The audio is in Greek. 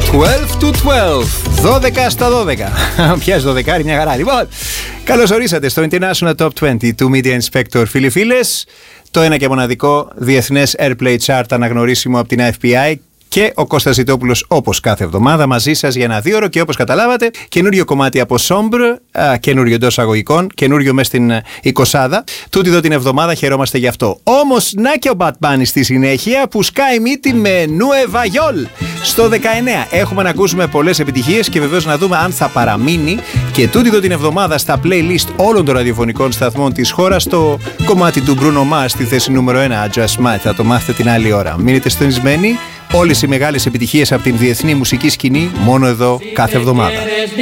12 to 12. 12 στα 12. Πιάζει 12, μια χαρά. Λοιπόν, καλώς ορίσατε στο International Top 20 του Media Inspector, φίλοι-φίλες. Το ένα και μοναδικό διεθνές Airplay Chart αναγνωρίσιμο από την FPI. Και ο Κώστας Ζητόπουλος, όπως κάθε εβδομάδα, μαζί σας για ένα 2ωρο. Και όπως καταλάβατε, καινούριο κομμάτι από Sombre, καινούριο εντός αγωγικών, καινούριο μες στην 20. Τούτη εδώ την εβδομάδα χαιρόμαστε γι' αυτό. Όμως, να και ο Bad Bunny στη συνέχεια που σκάει μύτη με Nueva York. Στο 19 έχουμε να ακούσουμε πολλές επιτυχίες και βεβαίως να δούμε αν θα παραμείνει και τούτη εδώ την εβδομάδα στα playlist όλων των ραδιοφωνικών σταθμών της χώρας το κομμάτι του Bruno Mars στη θέση νούμερο 1, Just Might. Θα το μάθετε την άλλη ώρα. Μείνετε συντονισμένοι. Όλες οι μεγάλες επιτυχίες από την διεθνή μουσική σκηνή μόνο εδώ κάθε εβδομάδα.